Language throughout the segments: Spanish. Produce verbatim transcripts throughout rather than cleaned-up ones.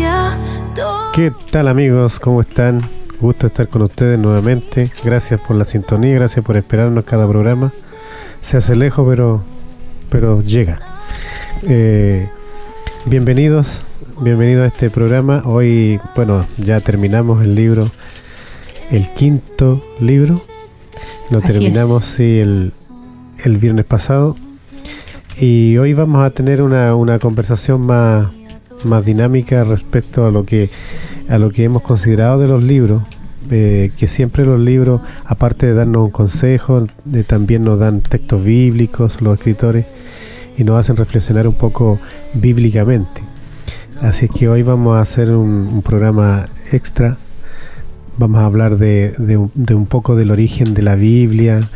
¿Qué tal, amigos? ¿Cómo están? Gusto estar con ustedes nuevamente. Gracias por la sintonía, gracias por esperarnos cada programa. Se hace lejos, pero, pero llega. Eh, bienvenidos, bienvenidos a este programa. Hoy, bueno, ya terminamos el libro, el quinto libro. Lo Así terminamos, es. sí, el, el viernes pasado. Y hoy vamos a tener una, una conversación más... más dinámica respecto a lo que a lo que hemos considerado de los libros, eh, que siempre los libros, aparte de darnos un consejo, de, también nos dan textos bíblicos los escritores y nos hacen reflexionar un poco bíblicamente. Así que hoy vamos a hacer un, un programa extra. Vamos a hablar de, de, un, de un poco del origen de la Biblia.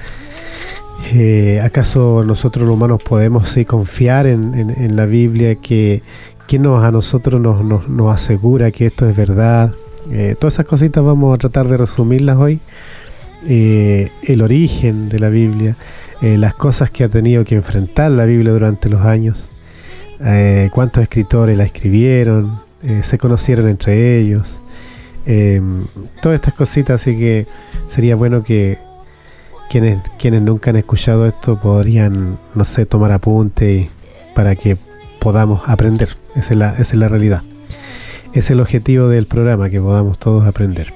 Eh, ¿Acaso nosotros los humanos podemos sí confiar en, en, en la Biblia? Que ¿Quién nos, a nosotros nos, nos, nos asegura que esto es verdad? Eh, todas esas cositas vamos a tratar de resumirlas hoy. Eh, el origen de la Biblia, eh, las cosas que ha tenido que enfrentar la Biblia durante los años, eh, cuántos escritores la escribieron, eh, se conocieron entre ellos, eh, todas estas cositas. Así que sería bueno que quienes, quienes nunca han escuchado esto podrían, no sé, tomar apunte para que podamos aprender. Esa es la, esa es la realidad. Es el objetivo del programa, que podamos todos aprender.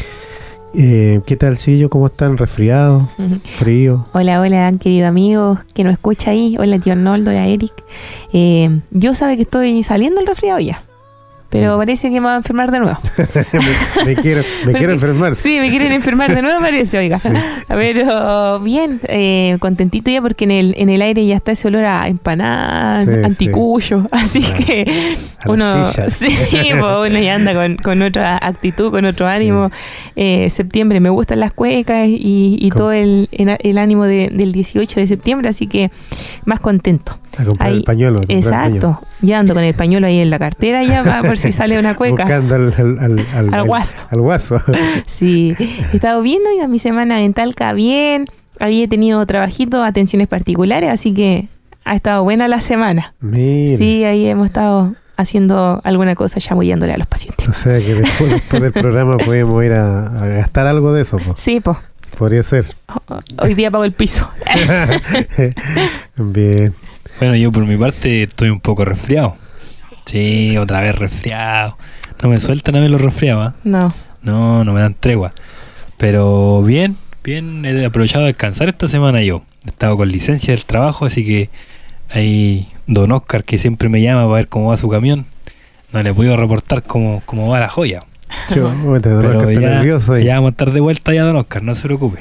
Eh, ¿Qué tal, Sillo? ¿Cómo están? ¿Resfriados? Uh-huh. ¿Frío? Hola, hola, querido amigo que nos escucha ahí. Hola, tío Arnoldo, hola, Eric. Eh, yo sabe que estoy saliendo el resfriado ya, pero parece que me va a enfermar de nuevo. me, me quiero, me quiero enfermar. Sí, me quieren enfermar de nuevo, parece, oiga. Sí. Pero bien, eh, contentito ya porque en el en el aire ya está ese olor a empanada, sí, anticuyo. Sí. Así ah, que uno, sí, pues uno ya anda con, con otra actitud, con otro sí. ánimo. Eh, septiembre, me gustan las cuecas y, y todo el, el ánimo de, del dieciocho de septiembre, así que más contento. A comprar ahí, el pañuelo. Exacto. El pañuelo. Ya ando con el pañuelo ahí en la cartera ya va por si sale una cueca. Buscando al, al, al, al, al guaso. Al, al guaso. Sí. He estado viendo ya mi semana en Talca bien. Había tenido trabajito, atenciones particulares, así que ha estado buena la semana. Mira. Sí, ahí hemos estado haciendo alguna cosa chamullándole a los pacientes. O sea que después, después del programa podemos ir a, a gastar algo de eso, po. Sí, pues. Podría ser. Hoy día pago el piso. Bien. Bueno, yo por mi parte estoy un poco resfriado. Sí, otra vez resfriado. No me sueltan a ver los resfriados. ¿eh? No. No, no me dan tregua. Pero bien, bien, he aprovechado de descansar esta semana yo. He estado con licencia del trabajo, así que ahí don Oscar, que siempre me llama para ver cómo va su camión, no le he podido reportar cómo, cómo va la joya. Yo, pero ya, nervioso ya vamos a estar de vuelta ya, don Oscar, no se preocupe.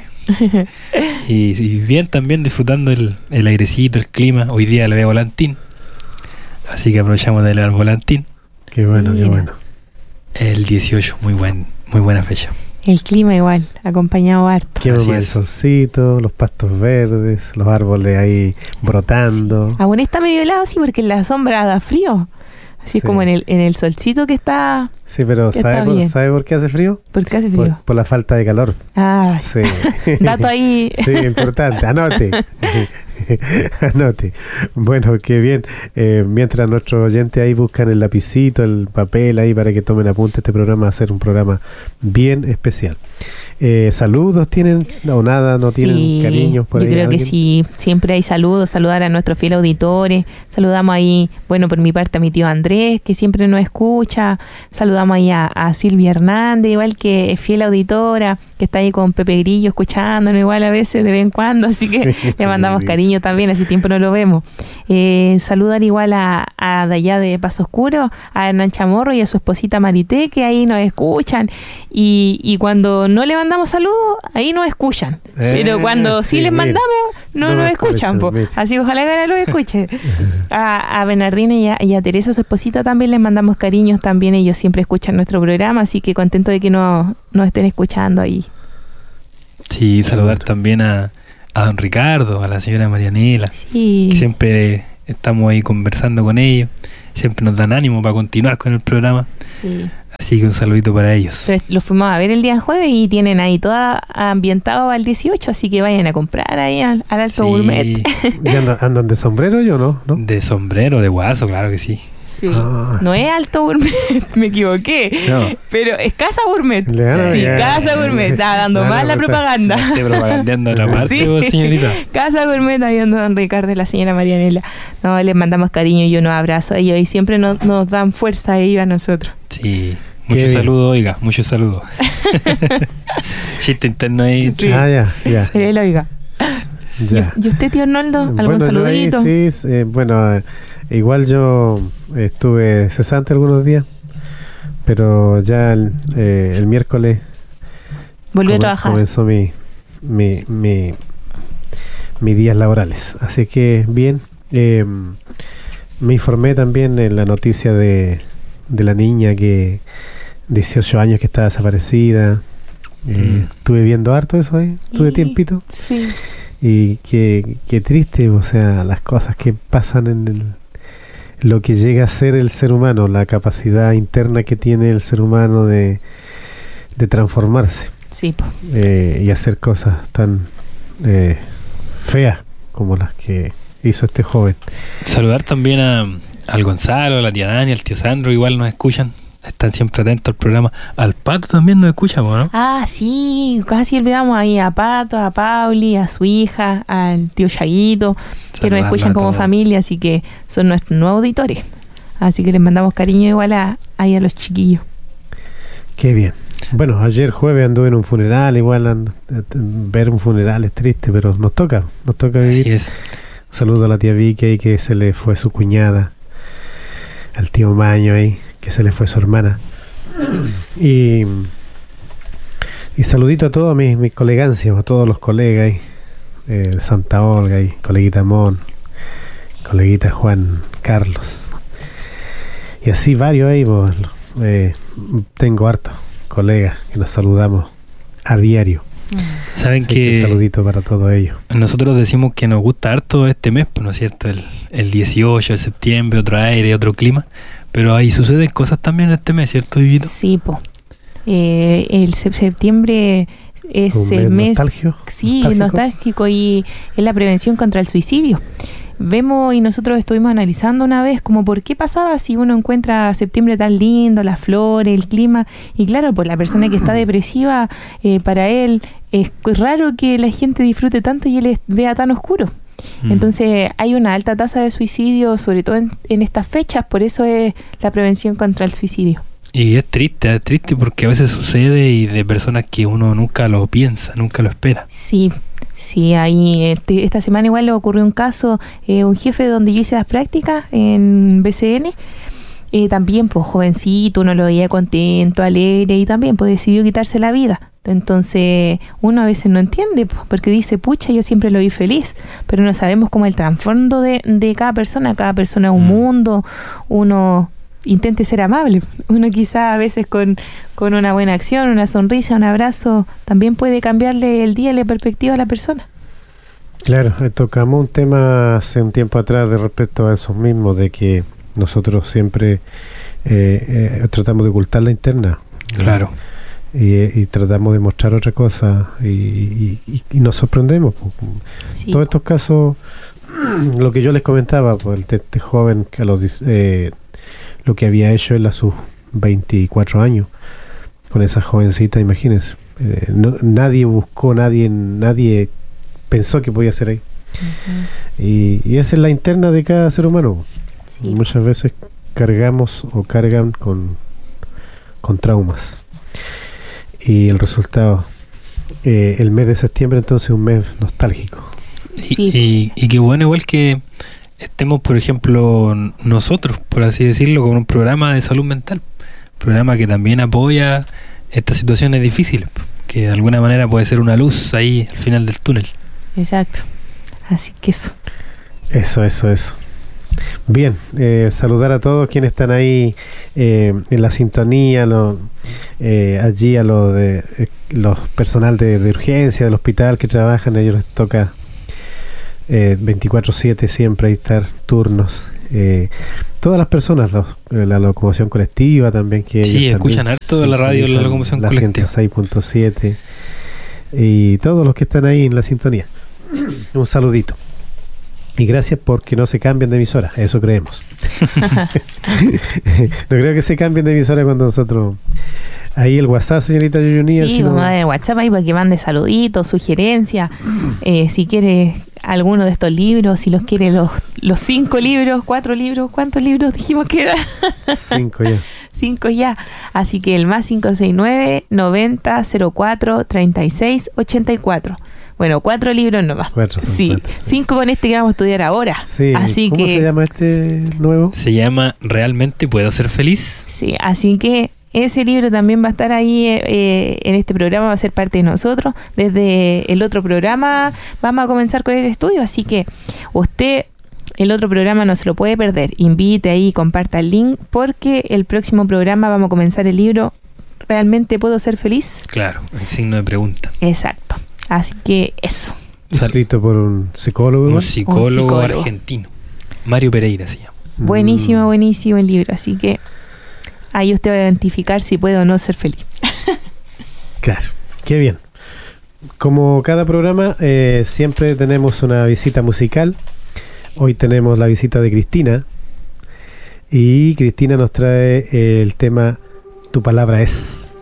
y, y bien, también disfrutando el, el airecito, el clima. Hoy día le veo volantín, así que aprovechamos de leer volantín. Qué bueno, Mira. qué bueno. El dieciocho, muy buen, muy buena fecha. El clima igual, acompañado harto. Qué bueno, el solcito, los pastos verdes, los árboles ahí brotando. Sí. Aún está medio helado, sí, porque en la sombra da frío. Así sí. es como en el, en el solcito que está. Sí, pero ¿sabe por, ¿sabe por qué hace frío? ¿Por qué hace frío? Por, por la falta de calor. Ah, sí. Dato ahí. Sí, importante. Anote. Anote. Bueno, qué bien. Eh, mientras nuestros oyentes ahí buscan el lapicito, el papel ahí para que tomen apunte, este programa va a ser un programa bien especial. Eh, ¿Saludos tienen o nada? ¿No sí, tienen cariños por yo ahí? Yo creo ¿alguien? que sí, siempre hay saludos, saludar a nuestros fieles auditores, saludamos ahí, bueno, por mi parte a mi tío Andrés, que siempre nos escucha, saludamos ahí a, a Silvia Hernández, igual que es fiel auditora, que está ahí con Pepe Grillo escuchándonos igual a veces de vez en cuando, así que sí, le mandamos cariño también, hace tiempo no lo vemos. Eh, saludar igual a, a de allá de Paso Oscuro, a Hernán Chamorro y a su esposita Marité, que ahí nos escuchan, y, y cuando no le mandamos saludos, ahí nos escuchan, eh, pero cuando sí, sí les mira, mandamos, no, no nos escuchan, po. Así que ojalá que lo escuche. A, a Bernardina y a, y a Teresa, su esposita, también les mandamos cariños, también ellos siempre escuchan nuestro programa, así que contento de que nos, nos estén escuchando ahí. Sí, saludar también a, a don Ricardo, a la señora Marianela, sí. que siempre estamos ahí conversando con ellos, siempre nos dan ánimo para continuar con el programa. Sí. Así que un saludito para ellos. Entonces, los fuimos a ver el día jueves y tienen ahí todo ambientado al dieciocho, así que vayan a comprar ahí al, al Alto sí. Gourmet. ¿Y andan, andan de sombrero yo no? no? De sombrero, de guaso, claro que sí. Sí. Ah. No es Alto Gourmet, me equivoqué. No. Pero es Casa Gourmet. Le gana, Sí, ya. Casa Gourmet. Estaba dando Ya, mal no, la pero- propaganda. Estoy propagandeando la parte, Sí. vos, señorita. Casa Gourmet, ahí anda don Ricardo y la señora Marianela. No, les mandamos cariño y unos abrazos a ellos y siempre nos, nos dan fuerza ahí a nosotros. Sí. Qué Muchos bien. saludos, oiga, muchos saludos. Chiste interno ahí. Sí. Ah, ya, ya. Se le oiga. ya. ¿Y usted, tío Arnoldo? ¿Algún Bueno, yo ahí saludito? sí, eh, bueno, eh, igual yo estuve cesante algunos días, pero ya el, eh, el miércoles Volvió a come- trabajar. comenzó mi, mi, mi, mis días laborales. Así que bien, eh, me informé también en la noticia de, de la niña que dieciocho años que está desaparecida. Eh, Mm. Estuve viendo harto eso ahí, tuve Y- tiempito. Sí. Y qué, qué triste, o sea, las cosas que pasan en el, lo que llega a ser el ser humano, la capacidad interna que tiene el ser humano de, de transformarse Sí, po. eh, y hacer cosas tan eh, feas como las que hizo este joven. Saludar también a, al Gonzalo, a la tía Dani, al tío Sandro, igual nos escuchan. Están siempre atentos al programa. Al Pato también nos escucha, ¿no? Ah, sí, casi olvidamos ahí a Pato, a Pauli, a su hija, al tío Chaguito, que nos Saludarlo escuchan a como todos. familia, así que son nuestros nuevos auditores. Así que les mandamos cariño igual a, ahí a los chiquillos. Qué bien. Bueno, ayer jueves anduve en un funeral, igual and- ver un funeral es triste, pero nos toca, nos toca vivir. Así es. Saludo a la tía Vicky ahí, que se le fue su cuñada, al tío Maño ahí, que se le fue su hermana. Y, y saludito a todos mis, mis colegancias, a todos los colegas ahí, eh, de Santa Olga y coleguita Mon, coleguita Juan Carlos. Y así varios ahí, pues, eh, tengo hartos colegas que nos saludamos a diario. Saben Así que que saludito para todos ellos. nosotros decimos que nos gusta harto este mes, pues, ¿no es cierto? El, el dieciocho de septiembre, otro aire, otro clima. Pero ahí suceden cosas también este mes, ¿cierto, Vivito? Sí, po. Eh, el se- septiembre es Un el mes nostalgio, sí, nostálgico. nostálgico y es la prevención contra el suicidio. Vemos y nosotros estuvimos analizando una vez como por qué pasaba si uno encuentra septiembre tan lindo, las flores, el clima, y claro, pues la persona que está depresiva, eh, para él es raro que la gente disfrute tanto y él es- vea tan oscuro. Mm. Entonces hay una alta tasa de suicidio, sobre todo en, en estas fechas, por eso es la prevención contra el suicidio. Y es triste, es triste porque a veces sucede y de personas que uno nunca lo piensa, nunca lo espera. Sí, sí, ahí este- esta semana igual le ocurrió un caso, eh, un jefe donde yo hice las prácticas en B C N, eh, también pues jovencito, uno lo veía contento, alegre y también pues decidió quitarse la vida. Entonces uno a veces no entiende pues, porque dice, pucha, yo siempre lo vi feliz, pero no sabemos cómo el trasfondo de, de cada persona, cada persona es un Mm. mundo, uno intente ser amable, uno quizá a veces con, con una buena acción, una sonrisa, un abrazo, también puede cambiarle el día y la perspectiva a la persona. Claro, eh, tocamos un tema hace un tiempo atrás de respecto a esos mismos, de que nosotros siempre eh, eh, tratamos de ocultar la interna. ¿no? Claro. Y, eh, y tratamos de mostrar otra cosa y, y- y- y nos sorprendemos. po. Sí. Todos estos casos, lo que yo les comentaba, pues el de este joven que a los diez- eh, lo que había hecho él a sus veinticuatro años con esa jovencita, imagínense. Eh, no- nadie buscó, nadie, nadie pensó que podía ser ahí. Ujú. Y, y esa es la interna de cada ser humano. Sí. Muchas veces cargamos o cargan con, con traumas. Y el resultado, eh, el mes de septiembre entonces es un mes nostálgico. Y, Sí. y, y qué bueno igual que estemos, por ejemplo, n- nosotros, por así decirlo, con un programa de salud mental. Programa que también apoya estas situaciones difíciles, que de alguna manera puede ser una luz ahí al final del túnel. Exacto. Así que eso. Eso, eso, eso. Bien, eh, saludar a todos quienes están ahí eh, en la sintonía, lo- eh, allí a los de eh, los personal de, de urgencia del hospital que trabajan, a ellos les toca eh, veinticuatro siete siempre ahí estar turnos. Eh, todas las personas, los- eh, la locomoción colectiva también, que Sí, ellos escuchan también harto de la radio, la sintonizan locomoción la colectiva. ciento seis punto siete y todos los que están ahí en la sintonía. Un saludito. Y gracias porque no se cambien de emisora, eso creemos. No creo que se cambien de emisora cuando nosotros... Ahí el WhatsApp, señorita Yuyuní. Sí, si vamos no... a dar el WhatsApp ahí para que mande saluditos, sugerencias. Eh, si quiere alguno de estos libros, si los quiere los, los cinco libros, cuatro libros, ¿cuántos libros dijimos que eran? Cinco ya. Cinco ya. Así que el más cinco seis nueve, noventa, cero cuatro, treinta y seis, ochenta y cuatro. Bueno, cuatro libros nomás. Cuatro, sí, cuatro, sí. Cinco con este que vamos a estudiar ahora. Sí. Así ¿Cómo que, se llama este nuevo? Se llama ¿Realmente puedo ser feliz? Sí, así que ese libro también va a estar ahí eh, en este programa, va a ser parte de nosotros. Desde el otro programa vamos a comenzar con el estudio, así que usted el otro programa no se lo puede perder. Invite ahí, comparta el link, porque el próximo programa vamos a comenzar el libro ¿Realmente puedo ser feliz? Claro, el signo de pregunta. Exacto. Así que eso. Escrito por un psicólogo. Un psicólogo, Un psicólogo argentino. Mario Pereira se llama. Buenísimo, Mm. buenísimo el libro. Así que ahí usted va a identificar si puede o no ser feliz. Claro, qué bien. Como cada programa, eh, siempre tenemos una visita musical. Hoy tenemos la visita de Cristina. Y Cristina nos trae el tema Tu palabra es.